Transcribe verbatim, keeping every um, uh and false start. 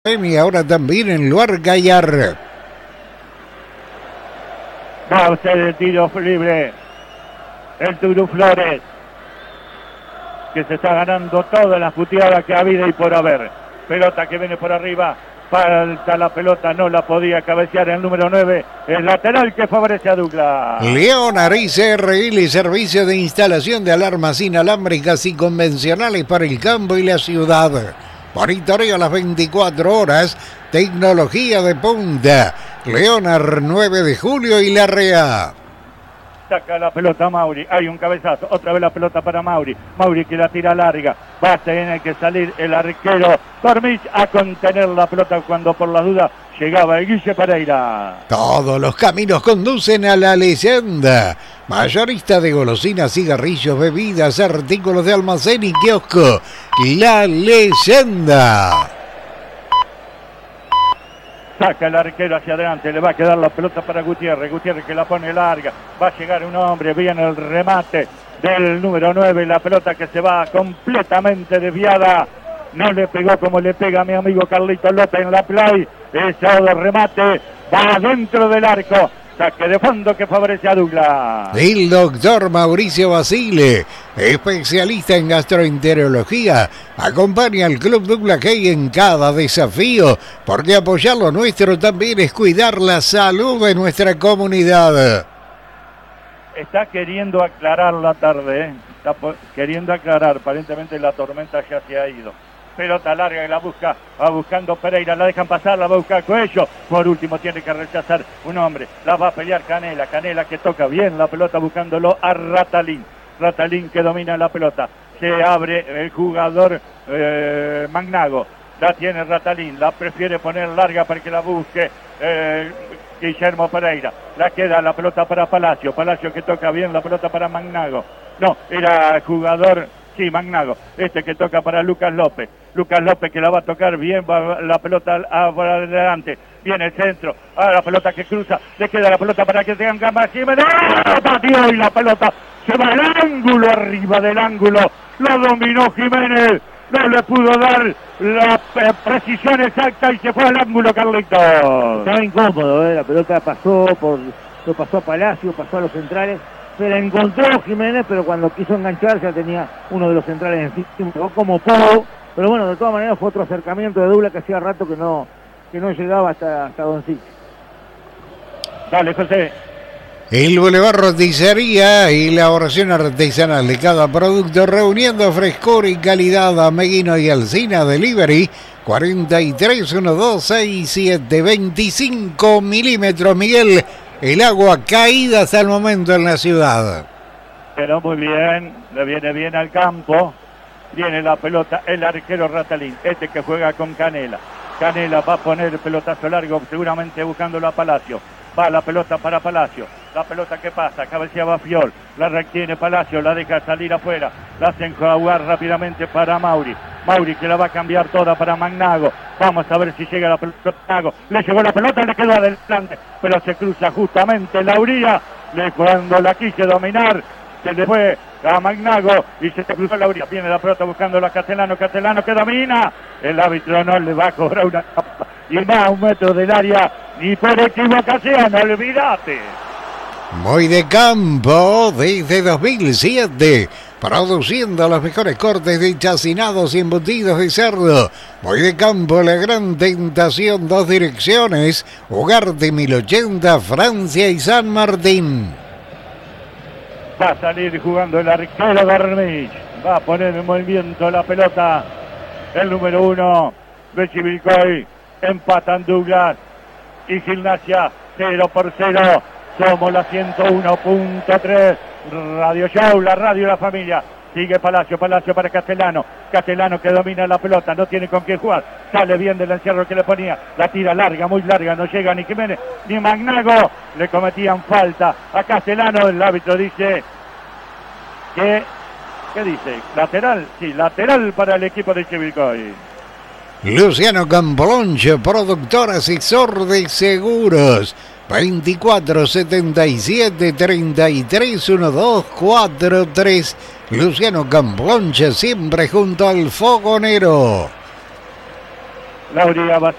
Y ahora también en Luar Gallar. Va a ser el tiro libre. El Turú Flores, que se está ganando todas las puteadas que ha habido y por haber. Pelota que viene por arriba. Falta la pelota, no la podía cabecear el número nueve. El lateral que favorece a Douglas. León Arice R L, servicio de instalación de alarmas inalámbricas y convencionales para el campo y la ciudad. Monitoreo a las veinticuatro horas, tecnología de punta. Leonar nueve de julio y Larrea. Saca la pelota Mauri, hay un cabezazo, otra vez la pelota para Mauri. Mauri que la tira larga, va a tener que salir el arquero Tormich a contener la pelota cuando por la duda llegaba el Guille Pereira. Todos los caminos conducen a la leyenda. Mayorista de golosinas, cigarrillos, bebidas, artículos de almacén y kiosco. La Leyenda. Saca el arquero hacia adelante, le va a quedar la pelota para Gutiérrez. Gutiérrez que la pone larga, va a llegar un hombre, viene el remate del número nueve, la pelota que se va completamente desviada. No le pegó como le pega a mi amigo Carlito López en la play. Ese remate va dentro del arco. Saque de fondo que favorece a Douglas. El doctor Mauricio Basile, especialista en gastroenterología, acompaña al Club Douglas Hay en cada desafío, porque apoyar lo nuestro también es cuidar la salud de nuestra comunidad. Está queriendo aclarar la tarde, ¿eh? Está queriendo aclarar, aparentemente la tormenta ya se ha ido. Pelota larga y la busca, va buscando Pereira, la dejan pasar, la va a buscar Coello. Por último tiene que rechazar un hombre, la va a pelear Canela, Canela que toca bien la pelota buscándolo a Ratalín. Ratalín que domina la pelota, se abre el jugador eh, Magnago, la tiene Ratalín, la prefiere poner larga para que la busque eh, Guillermo Pereira. La queda la pelota para Palacio, Palacio que toca bien la pelota para Magnago. No, era el jugador... Sí, Magnago, este que toca para Lucas López. Lucas López que la va a tocar bien, va la pelota para adelante. Viene el centro, ahora la pelota que cruza, le queda la pelota para que tengan gambas. Jiménez, pateó y la pelota se va al ángulo, arriba del ángulo. La dominó Jiménez, no le pudo dar la precisión exacta y se fue al ángulo, Carlitos. Estaba incómodo, ¿eh? La pelota pasó por, lo pasó a Palacio, pasó a los centrales. Se la encontró Jiménez, pero cuando quiso enganchar ya tenía uno de los centrales encima, como pudo. Pero bueno, de todas maneras fue otro acercamiento de Douglas que hacía rato que no, que no llegaba hasta, hasta Doncic. Dale, José. El Boulevard Roticería y la oración artesanal de cada producto, reuniendo frescor y calidad a Meguino y Alcina Delivery. cuarenta y tres, diecinueve sesenta y siete, veinticinco milímetros, Miguel. El agua caída hasta el momento en la ciudad. Pero muy bien, le viene bien al campo. Viene la pelota, el arquero Ratalín, este que juega con Canela. Canela va a poner pelotazo largo, seguramente buscándolo a Palacio. Va la pelota para Palacio. La pelota que pasa, cabeceaba Fiol. La retiene Palacio, la deja salir afuera. La hacen jugar rápidamente para Mauri. Mauri que la va a cambiar toda para Magnago. Vamos a ver si llega la pelota. Magnago. Le llegó la pelota y le quedó adelante. Pero se cruza justamente Lauría. Le, cuando la quise dominar, se le fue a Magnago y se cruzó Lauría. Viene la pelota buscando a Castellano. Castellano que domina. El árbitro no le va a cobrar una capa. Y más a un metro del área. Ni por equivocación, olvídate. Muy de campo desde dos mil siete, produciendo los mejores cortes de chacinados y embutidos de cerdo. Muy de campo, la gran tentación, dos direcciones, Ugarte mil ochenta, Francia y San Martín. Va a salir jugando el arquero Garmich, va a poner en movimiento la pelota, el número uno de Chivilcoy. Empatan Douglas y Gimnasia, cero por cero. Somos la ciento uno punto tres, Radio Show, la radio de la familia. Sigue Palacio, Palacio para Castellano. Castellano que domina la pelota, no tiene con quién jugar. Sale bien del encierro que le ponía. La tira larga, muy larga, no llega ni Jiménez ni Magnago. Le cometían falta a Castellano. El árbitro dice que... ¿Qué dice? ¿Lateral? Sí, lateral para el equipo de Chivilcoy. Luciano Campolonche, productor asesor de seguros. veinticuatro setenta y siete, treinta y tres, diecinueve cuarenta y tres. Luciano Campolonche siempre junto al fogonero. Lauri Abascal.